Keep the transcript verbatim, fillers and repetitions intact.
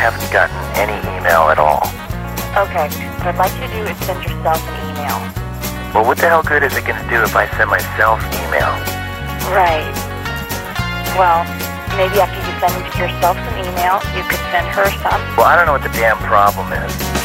haven't gotten any email at all. Okay, what I'd like you to do is send yourself an email. Well, what the hell good is it going to do if I send myself email? Right. Well, maybe after you send yourself some email, you could send her some. Well, I don't know what the damn problem is.